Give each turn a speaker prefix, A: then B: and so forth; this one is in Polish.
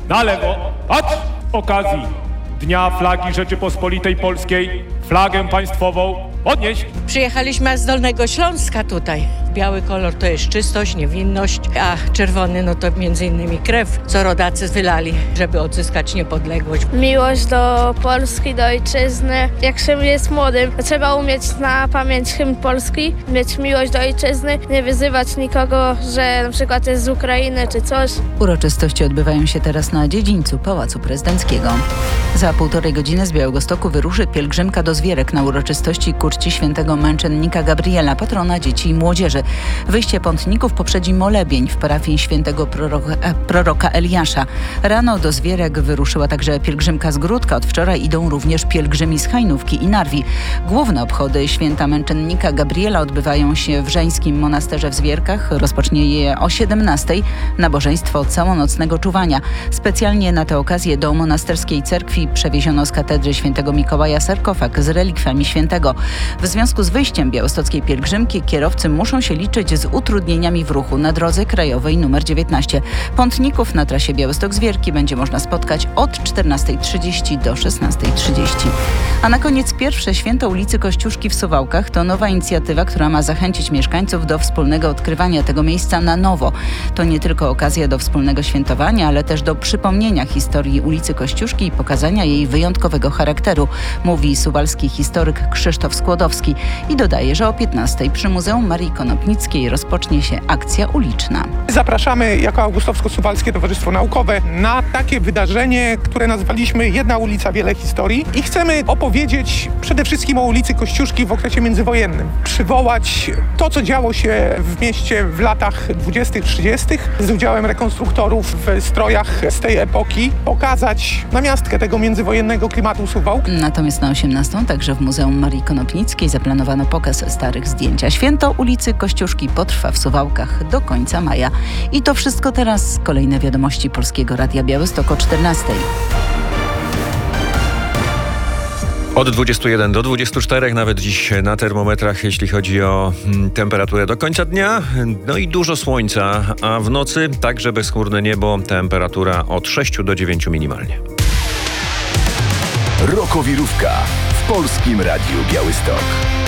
A: na lewo, a z okazji Dnia Flagi Rzeczypospolitej Polskiej flagę państwową podnieść.
B: Przyjechaliśmy z Dolnego Śląska tutaj. Biały kolor to jest czystość, niewinność, a czerwony no to między innymi krew, co rodacy wylali, żeby odzyskać niepodległość.
C: Miłość do Polski, do ojczyzny. Jak się jest młodym, to trzeba umieć na pamięć hymn Polski, mieć miłość do ojczyzny, nie wyzywać nikogo, że na przykład jest z Ukrainy czy coś.
D: Uroczystości odbywają się teraz na dziedzińcu Pałacu Prezydenckiego. Za 1,5 godziny z Białegostoku wyruszy pielgrzymka do Zwierek na uroczystości ku czci świętego męczennika Gabriela, patrona dzieci i młodzieży. Wyjście pątników poprzedzi molebień w parafii świętego proroka Eliasza. Rano do Zwierek wyruszyła także pielgrzymka z Gródka. Od wczoraj idą również pielgrzymi z Hajnówki i Narwi. Główne obchody święta męczennika Gabriela odbywają się w żeńskim monasterze w Zwierkach. Rozpocznie je o 17:00 nabożeństwo całonocnego czuwania. Specjalnie na tę okazję do monasterskiej cerkwi przewieziono z katedry świętego Mikołaja sarkofag z relikwiami świętego. W związku z wyjściem białostockiej pielgrzymki kierowcy muszą się liczyć z utrudnieniami w ruchu na drodze krajowej nr 19. Pątników na trasie Białystok-Zwierki będzie można spotkać od 14:30 do 16:30. A na koniec pierwsze święto ulicy Kościuszki w Suwałkach to nowa inicjatywa, która ma zachęcić mieszkańców do wspólnego odkrywania tego miejsca na nowo. To nie tylko okazja do wspólnego świętowania, ale też do przypomnienia historii ulicy Kościuszki i pokazania jej wyjątkowego charakteru, mówi suwalski historyk Krzysztof Skłodowski i dodaje, że o 15:00 przy Muzeum Marii Konopnickiej rozpocznie się akcja uliczna.
E: Zapraszamy jako Augustowsko-Suwalskie Towarzystwo Naukowe na takie wydarzenie, które nazwaliśmy Jedna ulica, wiele historii i chcemy opowiedzieć przede wszystkim o ulicy Kościuszki w okresie międzywojennym. Przywołać to, co działo się w mieście w latach 20., 30. z udziałem rekonstruktorów w strojach z tej epoki. Pokazać namiastkę tego międzywojennego klimatu Suwałk.
D: Natomiast na 18:00 także w Muzeum Marii Konopnickiej zaplanowano pokaz starych zdjęć. A święto ulicy Kościuszki potrwa w Suwałkach do końca maja. I to wszystko teraz. Kolejne wiadomości Polskiego Radia Białystok o 14:00.
F: Od 21 do 24, nawet dziś na termometrach, jeśli chodzi o temperaturę do końca dnia. No i dużo słońca, a w nocy także bezchmurne niebo, temperatura od 6 do 9 minimalnie.
G: Rokowirówka w Polskim Radiu Białystok.